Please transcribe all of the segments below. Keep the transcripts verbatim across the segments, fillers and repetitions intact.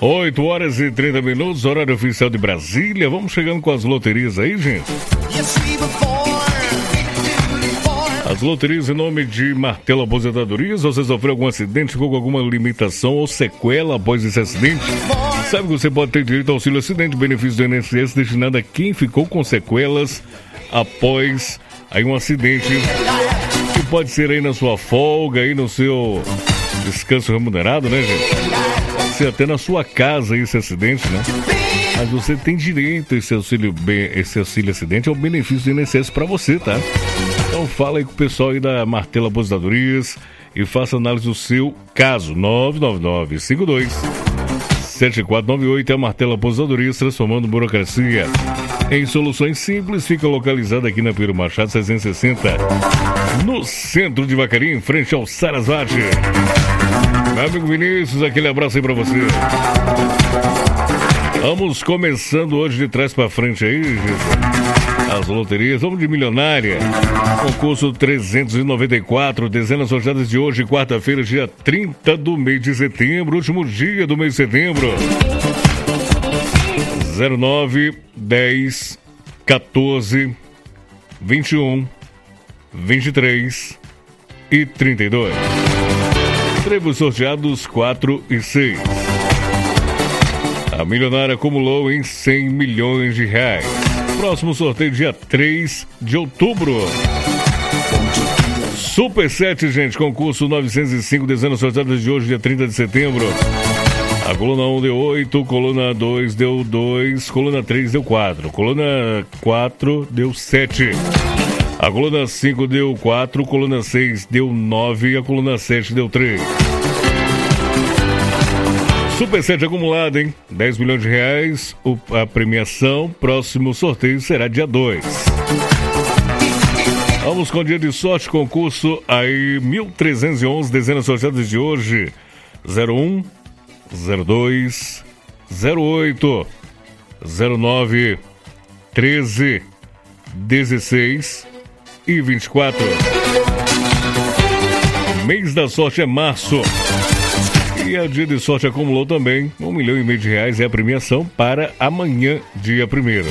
oito horas e trinta minutos, horário oficial de Brasília. Vamos chegando com as loterias aí, gente. As loterias em nome de Martelo Aposentadorias. Você sofreu algum acidente, ficou com alguma limitação ou sequela após esse acidente? Sabe que você pode ter direito ao auxílio acidente, benefício do I N S S destinado a quem ficou com sequelas após aí um acidente. Que pode ser aí na sua folga, aí no seu descanso remunerado, né, gente? Pode ser até na sua casa esse acidente, né? Mas você tem direito a esse auxílio, esse auxílio acidente, é o benefício do I N S S para você, tá? Então fala aí com o pessoal aí da Martelo Aposentadorias e faça análise do seu caso. nove nove nove cinco dois sete quatro nove oito é a Martelo Aposentadorias, transformando burocracia em soluções simples. Fica localizada aqui na Pedro Machado seiscentos e sessenta, no centro de Vacaria, em frente ao Sarasvati. Meu amigo Vinícius, aquele abraço aí pra você. Vamos começando hoje de trás pra frente aí, gente. As loterias, vamos de milionária. Concurso trezentos e noventa e quatro, dezenas sorteadas de hoje, quarta-feira, dia trinta do mês de setembro, último dia do mês de setembro. zero nove, dez, quatorze, vinte e um, vinte e três e trinta e dois. Trevos sorteados quatro e seis. A milionária acumulou em cem milhões de reais. Próximo sorteio dia três de outubro. Super sete, gente, concurso novecentos e cinco, dezenas sorteadas de hoje, dia trinta de setembro. A coluna um deu oito, coluna dois deu dois, coluna três deu quatro, coluna quatro deu sete. A coluna cinco deu quatro, coluna seis deu nove e a coluna sete deu três. Super sete acumulado, hein? dez milhões de reais, o, a premiação, próximo sorteio será dia dois. Vamos com o dia de sorte, concurso aí mil trezentos e onze, dezenas sorteadas de hoje, zero um, zero dois, zero oito, zero nove, treze, dezesseis e vinte e quatro. Mês da sorte é março. E a dia de sorte acumulou também um milhão e meio de reais é a premiação para amanhã, dia primeiro.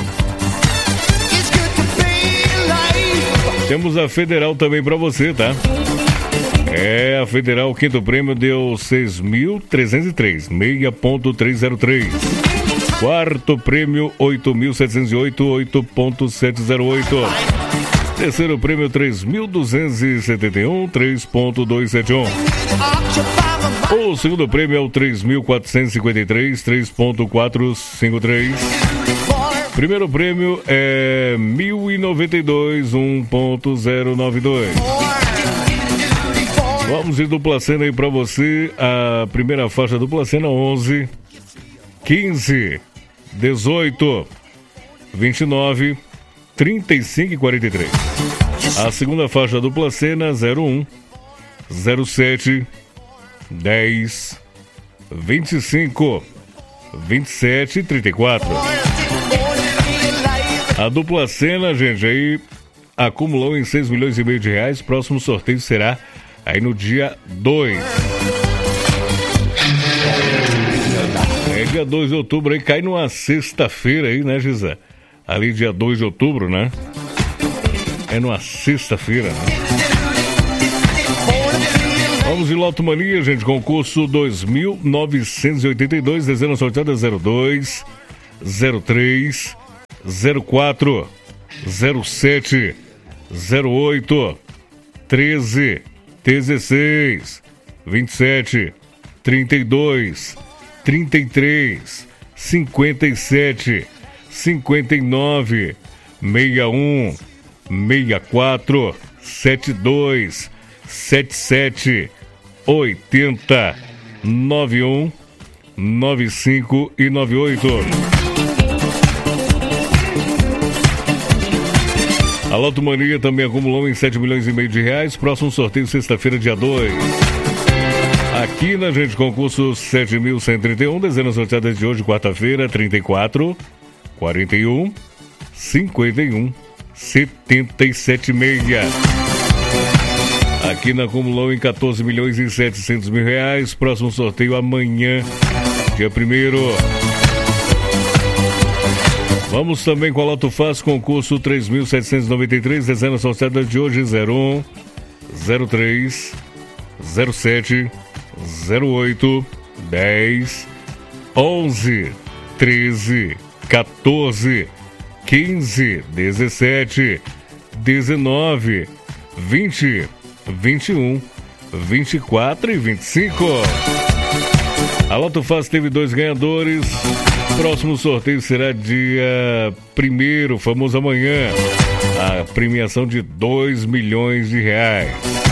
Temos a Federal também para você, tá? É, a Federal, o quinto prêmio deu seis mil trezentos e três, seis ponto trezentos e três. Quarto prêmio, oito mil setecentos e oito, oito ponto setecentos e oito. Terceiro prêmio, três mil duzentos e setenta e um, três ponto duzentos e setenta e um. O segundo prêmio é o três mil quatrocentos e cinquenta e três, três ponto quatrocentos e cinquenta e três. Primeiro prêmio é mil e noventa e dois, um ponto zero nove dois. Vamos de dupla cena aí pra você. A primeira faixa dupla cena, onze, quinze, dezoito, vinte e nove, trinta e cinco e quarenta e três. A segunda faixa dupla cena, zero um, zero sete, dez, vinte e cinco, vinte e sete e trinta e quatro. A dupla cena, gente, aí acumulou em seis milhões e meio de reais. Próximo sorteio será aí no dia dois. É dia dois de outubro, aí cai numa sexta-feira aí, né, Gisele? Ali dia dois de outubro, né? É numa sexta-feira, né? Vamos de Loto Mania, gente. Concurso dois mil novecentos e oitenta e dois, dezenas sorteadas zero dois, zero três, zero quatro, zero sete, zero oito, treze, dezesseis, vinte e sete, trinta e dois, trinta e três, cinquenta e sete, cinquenta e nove, sessenta e um, sessenta e quatro, setenta e dois, setenta e sete, oitenta, noventa e um, noventa e cinco e noventa e oito. A Loto Mania também acumulou em sete milhões e meio de reais. Próximo sorteio sexta-feira, dia dois. Aqui na gente, concurso sete mil cento e trinta e um, dezenas sorteadas de hoje, quarta-feira, trinta e quatro, quarenta e um, cinquenta e um, setenta e sete e meio. Aqui na acumulou em quatorze milhões e setecentos mil reais. Próximo sorteio amanhã, dia primeiro. Vamos também com a Loto Fácil, concurso três mil setecentos e noventa e três, dezenas sorteadas de hoje: zero um, zero três, zero sete, zero oito, dez, onze, treze, quatorze, quinze, dezessete, dezenove, vinte, vinte e um, vinte e quatro e vinte e cinco. A Loto Fácil teve dois ganhadores. Próximo sorteio será dia primeiro, famoso amanhã. A premiação de dois milhões de reais.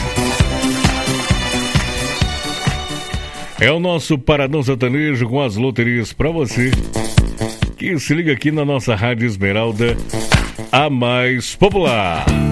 É o nosso Paradão Sertanejo com as loterias para você que se liga aqui na nossa Rádio Esmeralda, a mais popular.